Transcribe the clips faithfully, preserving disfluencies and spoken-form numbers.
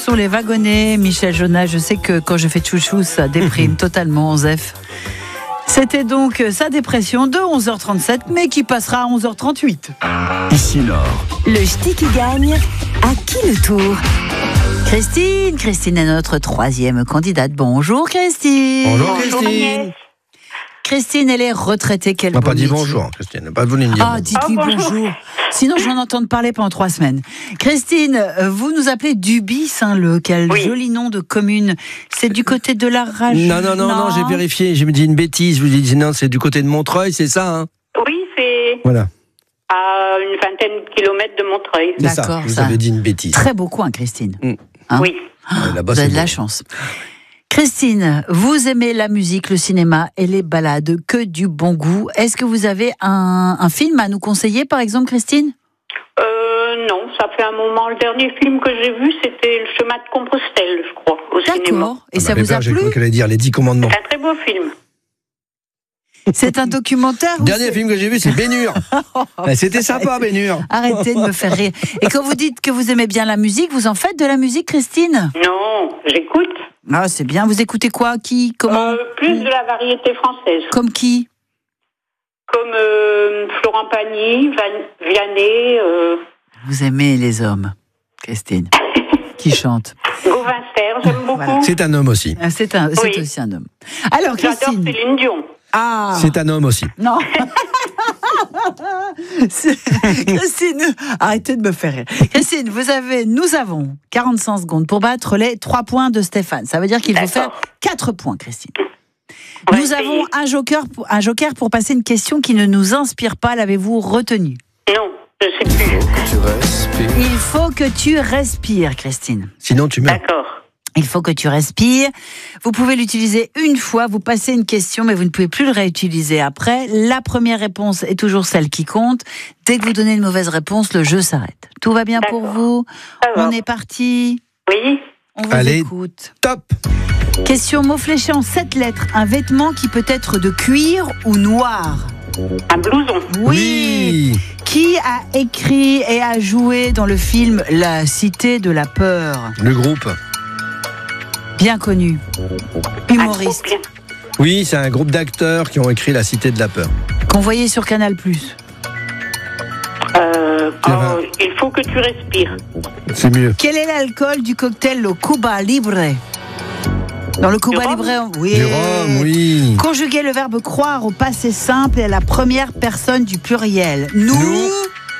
sont les wagonnets, Michel Jonas. Je sais que quand je fais chouchou, ça déprime totalement, Zef. C'était donc sa dépression de onze heures trente-sept, mais qui passera à onze heures trente-huit. Ici Nord. Le ch'ti qui gagne, à qui le tour? Christine, Christine est notre troisième candidate. Bonjour Christine. Bonjour Bonjour, Christine. Agnès. Christine, elle est retraitée. Quel On n'a beau pas dit métier. bonjour, Christine. On n'a pas voulu me dire. Ah, dites-lui Oh, bonjour. bonjour. Sinon, je vais en entendre parler pendant trois semaines. Christine, euh, vous nous appelez Duby Saint-Leu. Quel Oui. joli nom de commune. C'est du côté de la Rage. Non, non, non, non, j'ai vérifié. J'ai me dit une bêtise. Je vous ai dit non, c'est du côté de Montreuil, c'est ça, hein? Oui, c'est Voilà. à une vingtaine de kilomètres de Montreuil. C'est ça. D'accord, Je vous ça. avais dit une bêtise. Très beau coin, Christine. Mm. Hein Oui. Ouais, là-bas, Vous avez c'est de la beau. chance. Christine, vous aimez la musique, le cinéma et les balades, que du bon goût. Est-ce que vous avez un, un film à nous conseiller, par exemple, Christine? Euh, non, ça fait un moment. Le dernier film que j'ai vu, c'était Le chemin de Compostelle, je crois, au cinéma. D'accord. Et Ah, ça m'avait vous a peur, J'ai plu? cru qu'elle allait dire les dix commandements. C'est un très beau film. C'est un documentaire Le ou dernier c'est- film que j'ai vu, c'est Bénure. Ah, C'était sympa, Bénure. Arrêtez de me faire rire. Et quand vous dites que vous aimez bien la musique, vous en faites de la musique, Christine? Non, j'écoute. Ah, c'est bien. Vous écoutez quoi? Qui? Comment? Euh, plus de la variété française. Comme qui? Comme euh, Florent Pagny, Van- Vianney, euh, Vous aimez les hommes, Christine, qui chantent. Gauvin Serre, j'aime beaucoup. Voilà. C'est un homme aussi. Ah, C'est un, c'est Oui. aussi un homme. Alors, J'adore Christine. Céline Dion. Ah. C'est un homme aussi. Non. C'est- Christine, arrêtez de me faire rire. Christine, vous avez, nous avons quarante-cinq secondes pour battre les trois points de Stéphane. Ça veut dire qu'il faut D'accord. faire quatre points, Christine. On va Nous essayer. avons un joker, pour, un joker pour passer une question qui ne nous inspire pas. L'avez-vous retenu? Non, je sais plus. Tu respires. Il faut que tu respires, Christine. Sinon, tu meurs. D'accord. Il faut que tu respires. Vous pouvez l'utiliser une fois, vous passez une question, mais vous ne pouvez plus le réutiliser après. La première réponse est toujours celle qui compte. Dès que vous donnez une mauvaise réponse, le jeu s'arrête. Tout va bien pour D'accord. vous? Ça va. On est parti. Oui. On vous Allez. écoute. Top. Question mot fléché en sept lettres. Un vêtement qui peut être de cuir ou noir. Un blouson. Oui. Qui a écrit et a joué dans le film La Cité de la Peur? Le groupe. Bien connu. Un Humoriste. groupe bien. Oui, c'est un groupe d'acteurs qui ont écrit La Cité de la Peur. Qu'on voyait sur Canal plus. Euh, C'est oh, vrai. il faut que tu respires. C'est mieux. Quel est l'alcool du cocktail le Cuba Libre? Dans le Cuba Du Libre, rhum on- oui. Du rhum, oui. Conjuguer le verbe croire au passé simple et à la première personne du pluriel. Nous, Nous.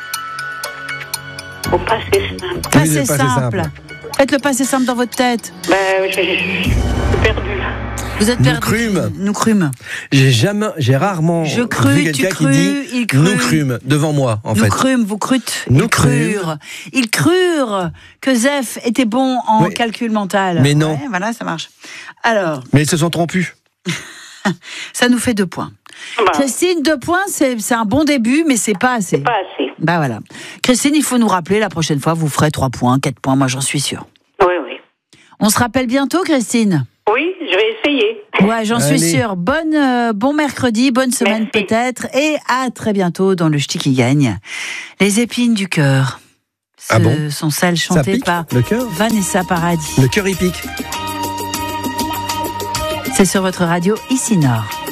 Faut passer simple. passé, Oui, le passé simple. simple. Faites le passé simple dans votre tête. Ben, j'ai j'ai perdu là. Vous êtes Nous perdu. crûmes. Nous crûmes. J'ai jamais, j'ai rarement Je vu crus, tu quelqu'un qui crus, dit il crut. nous crûmes devant moi, en Nous fait. crûmes, vous crûtes. Nous Ils crurent. Ils crurent que Zef était bon en Oui. calcul mental. Mais non. Ouais, voilà, ça marche. Alors, Mais ils se sont trompus. ça nous fait deux points. Bah, Christine, deux points, c'est c'est un bon début, mais c'est pas assez. pas assez. Bah voilà. Christine, il faut nous rappeler la prochaine fois, vous ferez trois points, quatre points, moi j'en suis sûre. Oui, oui. On se rappelle bientôt, Christine? Oui, je vais essayer. Ouais, j'en suis Allez. sûre. Bonne, euh, bon mercredi, bonne semaine Merci. peut-être, et à très bientôt dans le Ch'ti qui gagne. Les épines du cœur. Ce Ah bon sont celles Ça chantées pique, par le cœur. Vanessa Paradis. Le cœur, il pique. C'est sur votre radio Ici Nord.